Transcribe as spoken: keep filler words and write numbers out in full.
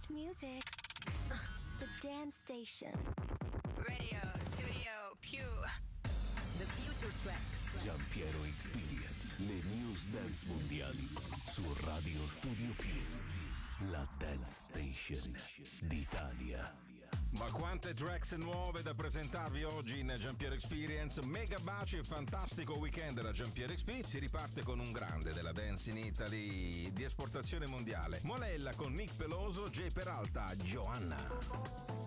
best music. The Dance Station. Radio, studio, Q. The Future Tracks. Giampiero Experience. Le news dance mondiali su Radio Studio Più. La Dance Station d'Italia. Ma quante tracks nuove da presentarvi oggi in Giampiero Experience. Mega baci e fantastico weekend da Giampiero X P. Si riparte con un grande della dance in Italy di esportazione mondiale. Molella con Nick Peloso, Jay Peralta, Joanna.